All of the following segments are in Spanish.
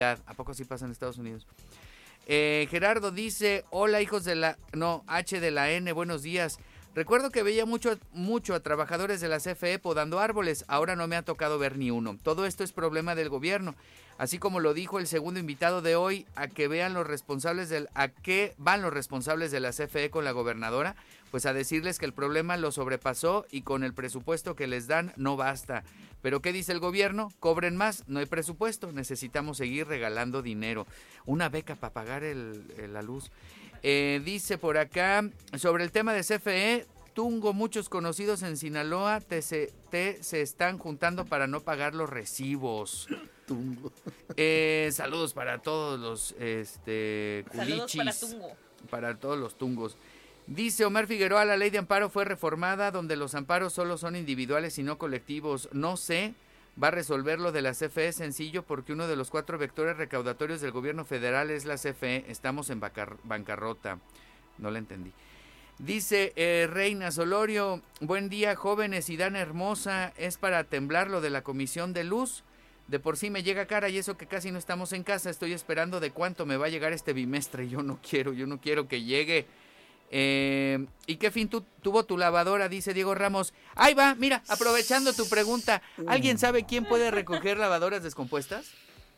¿A poco sí pasa en Estados Unidos? Gerardo dice, hola hijos de la... No, H de la N, buenos días. Recuerdo que veía mucho a trabajadores de la CFE podando árboles, ahora no me ha tocado ver ni uno. Todo esto es problema del gobierno, así como lo dijo el segundo invitado de hoy, a qué van los responsables de la CFE con la gobernadora, pues a decirles que el problema lo sobrepasó y con el presupuesto que les dan no basta. Pero ¿qué dice el gobierno? Cobren más, no hay presupuesto, necesitamos seguir regalando dinero. Una beca para pagar la luz. Dice por acá, sobre el tema de CFE, Tungo, muchos conocidos en Sinaloa se están juntando para no pagar los recibos. Tungo. Saludos para todos los saludos culichis, para Tungo. para todos los tungos. Dice Omar Figueroa, la ley de amparo fue reformada donde los amparos solo son individuales y no colectivos. No sé, va a resolver lo de la CFE sencillo porque uno de los 4 vectores recaudatorios del gobierno federal es la CFE. Estamos en bancarrota. No la entendí. Dice Reina Solorio, buen día jóvenes y Dana hermosa, es para temblar lo de la comisión de luz. De por sí me llega cara y eso que casi no estamos en casa, estoy esperando de cuánto me va a llegar este bimestre. Yo no quiero que llegue. ¿Y qué fin tuvo tu lavadora? Dice Diego Ramos. Ahí va, mira, aprovechando tu pregunta, ¿alguien sabe quién puede recoger lavadoras descompuestas?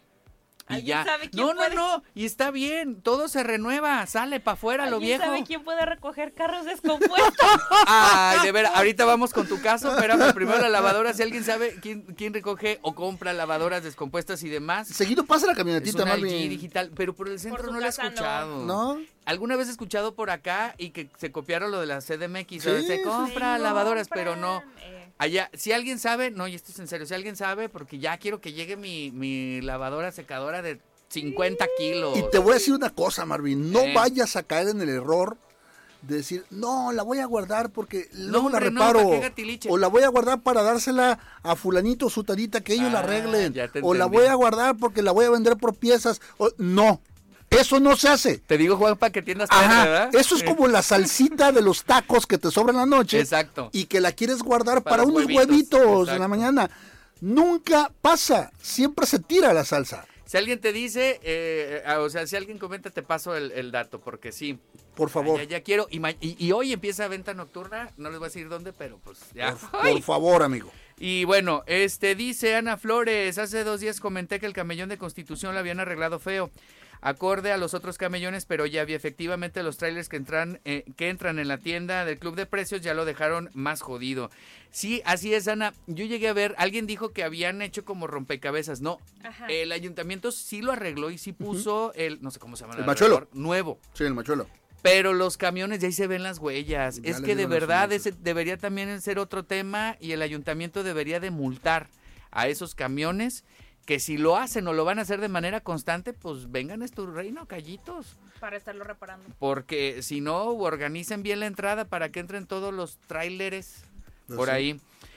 Y ya. Sabe quién puede... No, y está bien, todo se renueva, sale para afuera lo viejo. ¿Sabe quién puede recoger carros descompuestos? Ay, de veras, ahorita vamos con tu caso, espérame, primero la lavadora, si alguien sabe quién recoge o compra lavadoras descompuestas y demás. Seguido pasa la camionetita, es una LG digital, pero por el centro no la he escuchado. ¿No? Alguna vez he escuchado por acá y que se copiaron lo de la CDMX, ¿Sí? se compra lavadoras, pero no. compran. Allá, si alguien sabe, no, y esto es en serio, si alguien sabe, porque ya quiero que llegue mi lavadora secadora de 50 kilos. Y te voy a decir una cosa, Marvin, no vayas a caer en el error de decir, no, la voy a guardar porque luego la reparo, o la voy a guardar para dársela a fulanito o sutanita que ellos la arreglen, o la voy a guardar porque la voy a vender por piezas, no. Eso no se hace. Te digo, Juanpa, que tiendas tarde, ¿verdad? Eso es como la salsita de los tacos que te sobran la noche. Exacto. Y que la quieres guardar para unos huevitos en la mañana. Nunca pasa. Siempre se tira la salsa. Si alguien te dice, si alguien comenta, te paso el dato, porque sí. Por favor. Ya quiero. Y hoy empieza venta nocturna. No les voy a decir dónde, pero pues ya. Por favor, amigo. Y bueno, dice Ana Flores, hace 2 días comenté que el camellón de Constitución lo habían arreglado feo, acorde a los otros camellones, pero ya había efectivamente los trailers que entran en la tienda del Club de Precios ya lo dejaron más jodido. Sí, así es, Ana. Yo llegué a ver, alguien dijo que habían hecho como rompecabezas. No, el ayuntamiento sí lo arregló y sí puso no sé cómo se llama. El machuelo. Nuevo. Sí, el machuelo. Pero los camiones, ya ahí se ven las huellas. Ya es que de verdad ese debería también ser otro tema y el ayuntamiento debería de multar a esos camiones que si lo hacen o lo van a hacer de manera constante, pues vengan a tu reino, callitos. Para estarlo reparando. Porque si no, organicen bien la entrada para que entren todos los tráileres por ahí.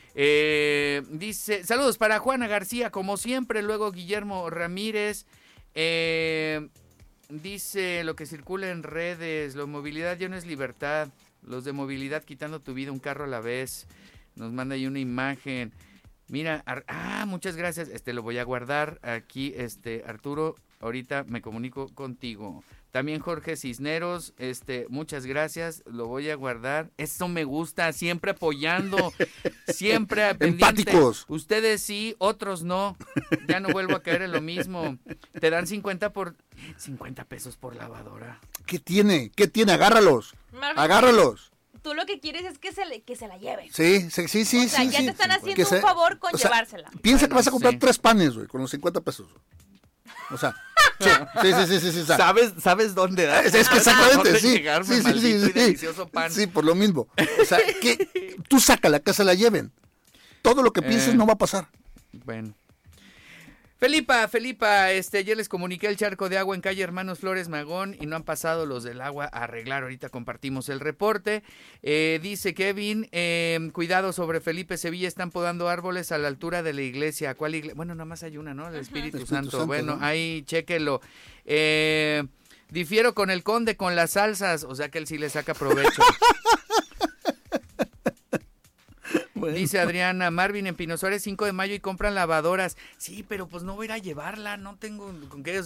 Dice, saludos para Juana García, como siempre, luego Guillermo Ramírez. Dice, lo que circula en redes, la movilidad ya no es libertad, los de movilidad quitando tu vida un carro a la vez. Nos manda ahí una imagen. Mira, muchas gracias, lo voy a guardar aquí, Arturo, ahorita me comunico contigo. También Jorge Cisneros, muchas gracias, lo voy a guardar. Eso me gusta, siempre apoyando, siempre pendiente. Empáticos. Ustedes sí, otros no. Ya no vuelvo a caer en lo mismo. Te dan 50 pesos por lavadora. ¿Qué tiene? Agárralos. Marvin, Agárralos. Tú lo que quieres es que se la lleven. Sí. O sea, ya te están haciendo un favor con llevársela. Piensa que vas a comprar 3 panes, güey, con los 50 pesos. O sea, sí. ¿Sabes dónde da? Es que exactamente, sí. Sí. Delicioso pan. Sí, por lo mismo. O sea, que tú sácala, que se la lleven. Todo lo que pienses no va a pasar. Bueno. Felipa, ayer les comuniqué el charco de agua en calle Hermanos Flores Magón y no han pasado los del agua a arreglar. Ahorita compartimos el reporte. Dice Kevin, cuidado sobre Felipe Sevilla, están podando árboles a la altura de la iglesia. ¿Cuál iglesia? Bueno, nada más hay una, ¿no? El Espíritu Santo. Bueno, ¿no? Ahí chéquelo. Difiero con el conde con las salsas, o sea que él sí le saca provecho. Bueno. Dice Adriana, Marvin, en Pino Suárez 5 de mayo y compran lavadoras. Sí, pero pues no voy a ir a llevarla, no tengo con qué.